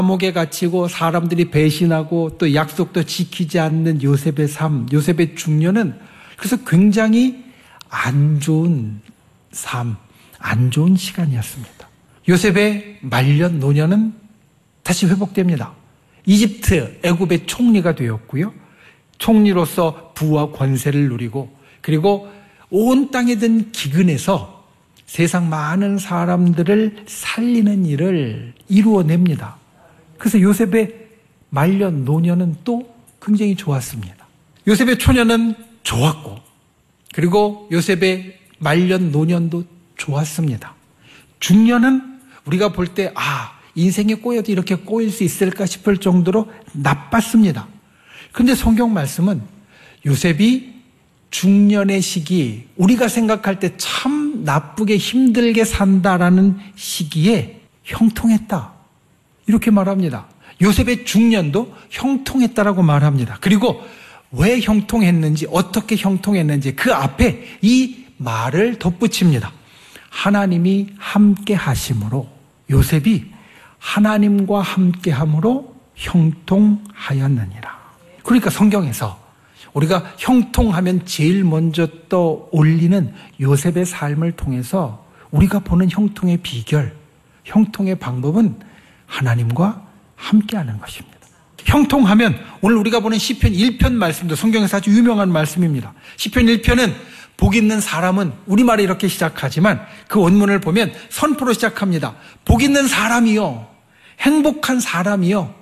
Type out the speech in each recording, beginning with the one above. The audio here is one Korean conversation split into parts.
감옥에 갇히고 사람들이 배신하고 또 약속도 지키지 않는 요셉의 삶, 요셉의 중년은 그래서 굉장히 안 좋은 삶, 안 좋은 시간이었습니다. 요셉의 말년 노년은 다시 회복됩니다. 이집트, 애굽의 총리가 되었고요. 총리로서 부와 권세를 누리고 그리고 온 땅에 든 기근에서 세상 많은 사람들을 살리는 일을 이루어냅니다. 그래서 요셉의 말년 노년은 또 굉장히 좋았습니다. 요셉의 초년은 좋았고 그리고 요셉의 말년 노년도 좋았습니다. 중년은 우리가 볼 때 인생에 꼬여도 이렇게 꼬일 수 있을까 싶을 정도로 나빴습니다. 그런데 성경 말씀은 요셉이 중년의 시기, 우리가 생각할 때 참 나쁘게 힘들게 산다라는 시기에 형통했다. 이렇게 말합니다. 요셉의 중년도 형통했다라고 말합니다. 그리고 왜 형통했는지, 어떻게 형통했는지 그 앞에 이 말을 덧붙입니다. 하나님이 함께 하심으로, 요셉이 하나님과 함께 함으로 형통하였느니라. 그러니까 성경에서 우리가 형통하면 제일 먼저 떠올리는 요셉의 삶을 통해서 우리가 보는 형통의 비결, 형통의 방법은 하나님과 함께하는 것입니다. 형통하면 오늘 우리가 보는 시편 1편 말씀도 성경에서 아주 유명한 말씀입니다. 시편 1편은 복 있는 사람은 우리말에 이렇게 시작하지만 그 원문을 보면 선포로 시작합니다. 복 있는 사람이요, 행복한 사람이요,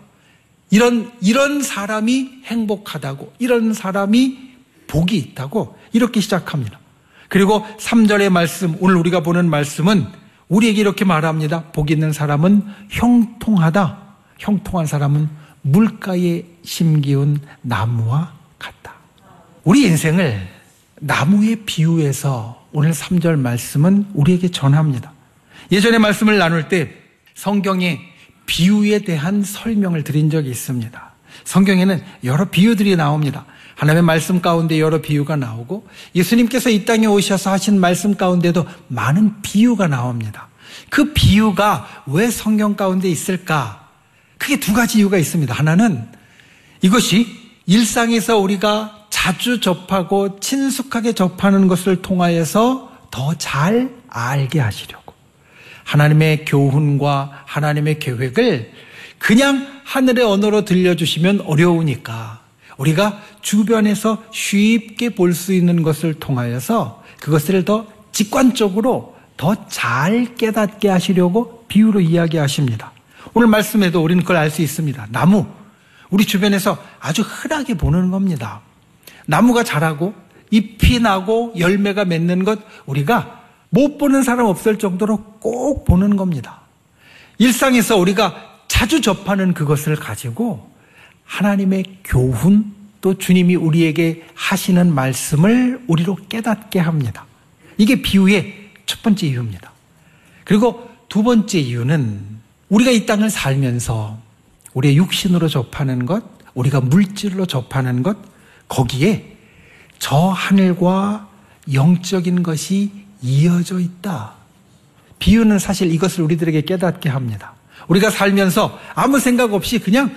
이런 사람이 행복하다고, 이런 사람이 복이 있다고 이렇게 시작합니다. 그리고 3절의 말씀, 오늘 우리가 보는 말씀은 우리에게 이렇게 말합니다. 복 있는 사람은 형통하다. 형통한 사람은 물가에 심기운 나무와 같다. 우리 인생을 나무에 비유해서 오늘 3절 말씀은 우리에게 전합니다. 예전에 말씀을 나눌 때 성경에 비유에 대한 설명을 드린 적이 있습니다. 성경에는 여러 비유들이 나옵니다. 하나님의 말씀 가운데 여러 비유가 나오고 예수님께서 이 땅에 오셔서 하신 말씀 가운데도 많은 비유가 나옵니다. 그 비유가 왜 성경 가운데 있을까? 크게 두 가지 이유가 있습니다. 하나는 이것이 일상에서 우리가 자주 접하고 친숙하게 접하는 것을 통하여서 더 잘 알게 하시려고, 하나님의 교훈과 하나님의 계획을 그냥 하늘의 언어로 들려주시면 어려우니까 우리가 주변에서 쉽게 볼 수 있는 것을 통하여서 그것을 더 직관적으로 더 잘 깨닫게 하시려고 비유로 이야기하십니다. 오늘 말씀에도 우리는 그걸 알 수 있습니다. 나무, 우리 주변에서 아주 흔하게 보는 겁니다. 나무가 자라고 잎이 나고 열매가 맺는 것 우리가 못 보는 사람 없을 정도로 꼭 보는 겁니다. 일상에서 우리가 자주 접하는 그것을 가지고 하나님의 교훈, 또 주님이 우리에게 하시는 말씀을 우리로 깨닫게 합니다. 이게 비유의 첫 번째 이유입니다. 그리고 두 번째 이유는 우리가 이 땅을 살면서 우리의 육신으로 접하는 것, 우리가 물질로 접하는 것, 거기에 저 하늘과 영적인 것이 이어져 있다. 비유는 사실 이것을 우리들에게 깨닫게 합니다. 우리가 살면서 아무 생각 없이 그냥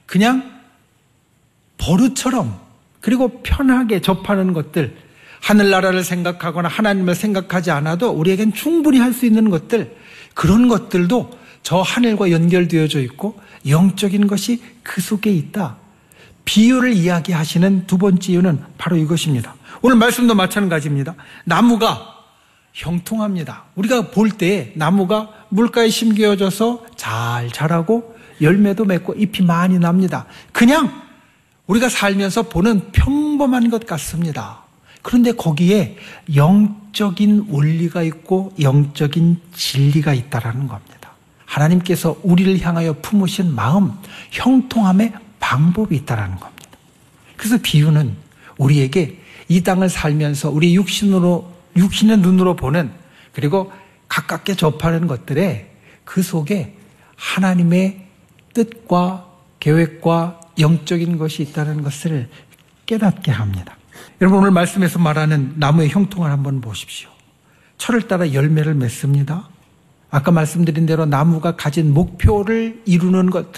버릇처럼 그리고 편하게 접하는 것들, 하늘나라를 생각하거나 하나님을 생각하지 않아도 우리에겐 충분히 할 수 있는 것들, 그런 것들도 저 하늘과 연결되어져 있고 영적인 것이 그 속에 있다. 비유를 이야기하시는 두 번째 이유는 바로 이것입니다. 오늘 말씀도 마찬가지입니다. 나무가 형통합니다. 우리가 볼 때 나무가 물가에 심겨져서 잘 자라고 열매도 맺고 잎이 많이 납니다. 그냥 우리가 살면서 보는 평범한 것 같습니다. 그런데 거기에 영적인 원리가 있고 영적인 진리가 있다라는 겁니다. 하나님께서 우리를 향하여 품으신 마음, 형통함의 방법이 있다라는 겁니다. 그래서 비유는 우리에게 이 땅을 살면서 우리 육신의 눈으로 보는, 그리고 가깝게 접하는 것들에 그 속에 하나님의 뜻과 계획과 영적인 것이 있다는 것을 깨닫게 합니다. 여러분, 오늘 말씀에서 말하는 나무의 형통을 한번 보십시오. 철을 따라 열매를 맺습니다. 아까 말씀드린 대로 나무가 가진 목표를 이루는 것,